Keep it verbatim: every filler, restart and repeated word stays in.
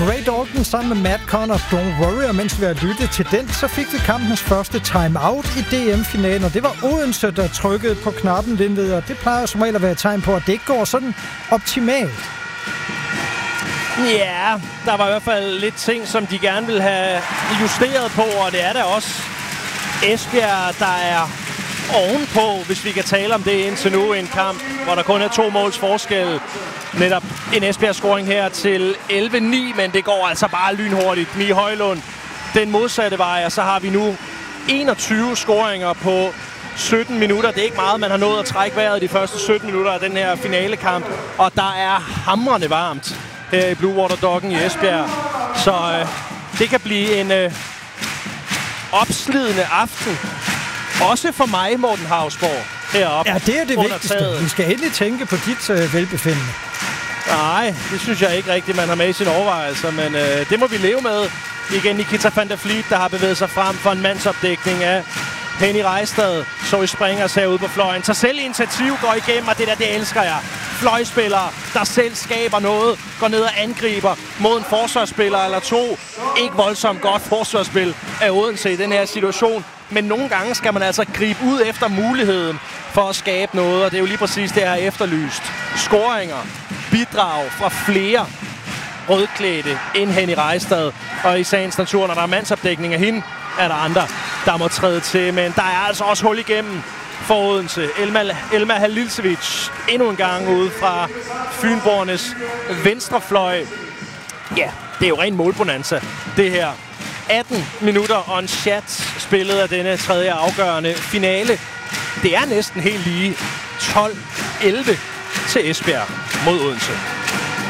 Ray Dalton sammen med Matt Connor, Don't Worry, og mens vi har lyttet til den, så fik vi kampens første timeout i D M-finalen, og det var Odense, der trykkede på knappen den ved, og det plejer som regel at være et tegn på, at det ikke går sådan optimalt. Ja, der var i hvert fald lidt ting, som de gerne ville have justeret på, og det er der også Esbjerg, der er ovenpå, hvis vi kan tale om det indtil nu, en kamp, hvor der kun er to måls forskel. Netop en Esbjerg-scoring her til elleve ni, men det går altså bare lynhurtigt. Mie Højlund, den modsatte vej, og så har vi nu enogtyve scoringer på sytten minutter. Det er ikke meget, man har nået at trække vejret de første sytten minutter af den her finalekamp, og der er hamrende varmt her i Blue Water Docken i Esbjerg. Så øh, det kan blive en øh, opslidende aften. Også for mig, Morten Hausborg, heroppe. Ja, det er det vigtigste. Taget. Vi skal endelig tænke på dit øh, velbefindende. Nej, det synes jeg ikke rigtigt, man har med i sine overvejelser, men øh, det må vi leve med. Igen Nikita van der Vliet, der har bevæget sig frem for en mandsopdækning af Henny Rejstad. Så i Springers herude på fløjen. Så selv initiativ går igennem, og det der, det elsker jeg. Fløjspillere, der selv skaber noget, går ned og angriber mod en forsvarsspiller eller to. Ikke voldsomt godt forsvarsspil af Odense i den her situation. Men nogle gange skal man altså gribe ud efter muligheden for at skabe noget, og det er jo lige præcis det, jeg har efterlyst. Scoringer, bidrag fra flere rødklædte end Henny Rejstad. Og i sagens natur, når der er mandsopdækning af hende, er der andre, der må træde til. Men der er altså også hul igennem for Odense. Elma, Elma Halilsevic endnu en gang ude fra Fynbornes venstrefløj. Ja, det er jo ren målbonanza, det her. atten minutter og en chat spillet af denne tredje afgørende finale. Det er næsten helt lige tolv elleve til Esbjerg mod Odense.